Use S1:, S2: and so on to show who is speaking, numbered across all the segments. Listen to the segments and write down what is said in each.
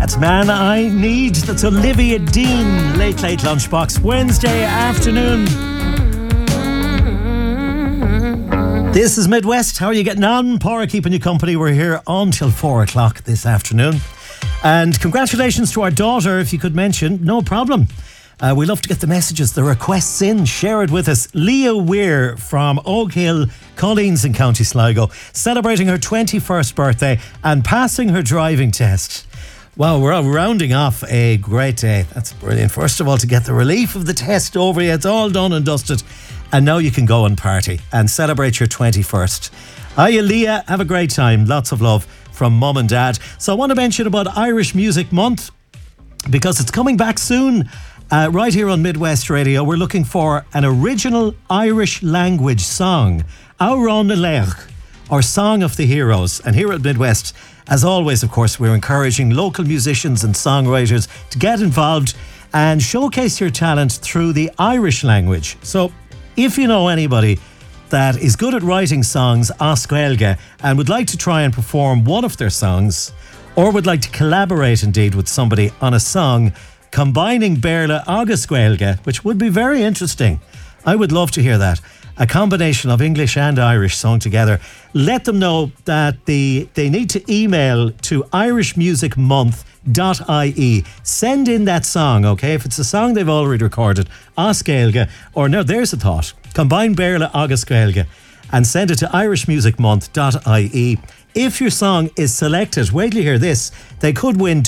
S1: That's Man I Need. That's Olivia Dean. Late Lunchbox, Wednesday afternoon. This is Midwest. How are you getting on? Paura keeping you company. We're here until 4 o'clock this afternoon. And congratulations to our daughter, if you could mention. No problem. We love to get the messages, the requests in. Share it with us. Leah Weir from Oak Hill, Colleens in County Sligo, celebrating her 21st birthday and passing her driving test. Wow, we're rounding off a great day. That's brilliant. First of all, to get the relief of the test over you. It's all done and dusted. And now you can go and party and celebrate your 21st. Hiya, Leah. Have a great time. Lots of love from Mum and Dad. So I want to mention about Irish Music Month because it's coming back soon. Right here on Midwest Radio, we're looking for an original Irish language song, Amhrán na Léirc, or Song of the Heroes. And here at Midwest, as always, of course, we're encouraging local musicians and songwriters to get involved and showcase your talent through the Irish language. So if you know anybody that is good at writing songs as Gaeilge and would like to try and perform one of their songs, or would like to collaborate indeed with somebody on a song combining Béarla agus Gaeilge, which would be very interesting. I would love to hear that. A combination of English and Irish sung together. Let them know that they need to email to irishmusicmonth.ie. Send in that song, okay? If it's a song they've already recorded, as Gaeilge, or no, there's a thought. Combine Béarla agus Gaeilge and send it to irishmusicmonth.ie. If your song is selected, wait till you hear this, they could win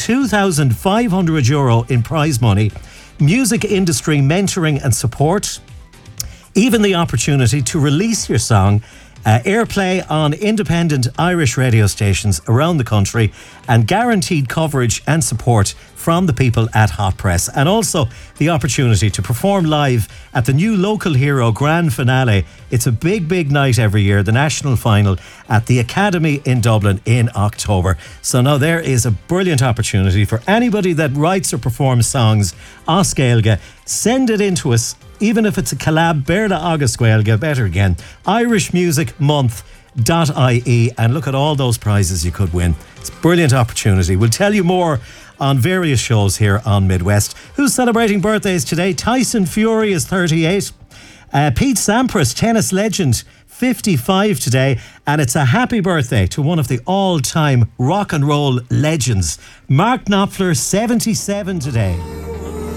S1: €2,500 in prize money, music industry mentoring and support, even the opportunity to release your song, airplay on independent Irish radio stations around the country, and guaranteed coverage and support from the people at Hot Press. And also the opportunity to perform live at the new Local Hero Grand Finale. It's a big night every year, the national final at the Academy in Dublin in October. So now there is a brilliant opportunity for anybody that writes or performs songs as Gaeilge. Send it in to us, even if it's a collab, Béarla agus Gaeilge, better again, irishmusicmonth.ie, and look at all those prizes you could win. It's a brilliant opportunity. We'll tell you more on various shows here on Midwest. Who's celebrating birthdays today? Tyson Fury is 38. Pete Sampras, tennis legend, 55 today. And it's a happy birthday to one of the all-time rock and roll legends, Mark Knopfler, 77 today.